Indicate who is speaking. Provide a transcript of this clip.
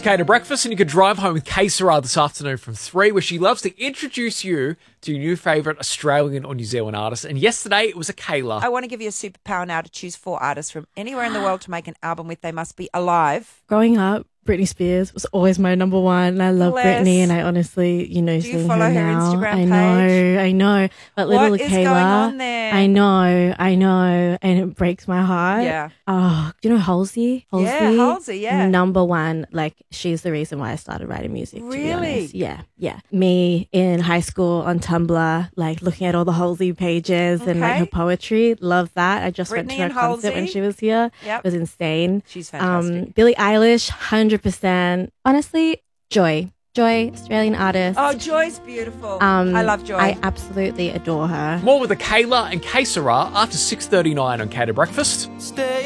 Speaker 1: Kate Breakfast, and you could drive home with Kay Sarah this afternoon from 3, where she loves to introduce you to your new favourite Australian or New Zealand artist. And yesterday it was a Kayla.
Speaker 2: I want to give you a superpower now to choose 4 artists from anywhere in the world to make an album with. They must be alive.
Speaker 3: Growing up, Britney Spears was always my number one. I love Britney, and I honestly,
Speaker 2: Do you
Speaker 3: seeing
Speaker 2: follow
Speaker 3: her
Speaker 2: her
Speaker 3: now.
Speaker 2: Instagram page?
Speaker 3: I know. But
Speaker 2: What
Speaker 3: little
Speaker 2: is
Speaker 3: Kayla,
Speaker 2: going on there?
Speaker 3: I know, and it breaks my heart.
Speaker 2: Yeah.
Speaker 3: Oh, do you know Halsey?
Speaker 2: Yeah, Halsey, yeah.
Speaker 3: Number one. Like, she's the reason why I started writing music. To be
Speaker 2: Really?
Speaker 3: honest. Yeah. Me in high school on Tumblr, like looking at all the Halsey pages and like her poetry. Love that. I just went to her concert when she was here.
Speaker 2: Yep.
Speaker 3: It was insane.
Speaker 2: She's fantastic.
Speaker 3: Billie Eilish, 100%. Honestly, Joy, Australian artist.
Speaker 2: Oh, Joy's beautiful. I love Joy.
Speaker 3: I absolutely adore her.
Speaker 1: More with the Kayla and Kay Sarah after 6:39 on Kate Breakfast.